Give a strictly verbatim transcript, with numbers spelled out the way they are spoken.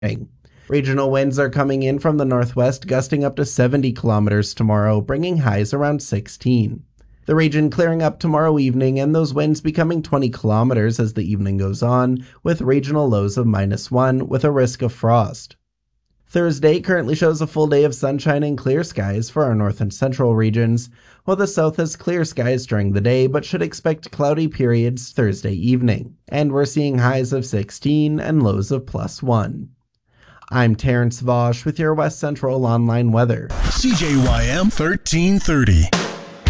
Regional winds are coming in from the northwest, gusting up to seventy kilometers tomorrow, bringing highs around sixteen. The region clearing up tomorrow evening and those winds becoming twenty kilometers as the evening goes on, with regional lows of minus one with a risk of frost. Thursday currently shows a full day of sunshine and clear skies for our north and central regions, while the south has clear skies during the day but should expect cloudy periods Thursday evening, and we're seeing highs of sixteen and lows of plus one. I'm Terrence Vosch with your West Central Online weather. C J Y M thirteen thirty.